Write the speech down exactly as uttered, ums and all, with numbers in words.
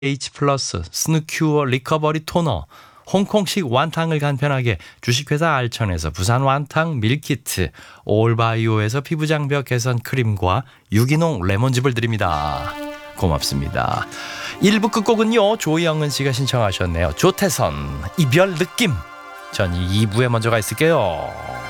H 플러스, 스누큐어 리커버리 토너, 홍콩식 완탕을 간편하게 주식회사 알천에서 부산 완탕 밀키트, 올바이오에서 피부장벽 개선 크림과 유기농 레몬즙을 드립니다. 고맙습니다. 일 부 끝곡은요, 조영은 씨가 신청하셨네요. 조태선, 이별 느낌. 전 이 부에 먼저 가 있을게요.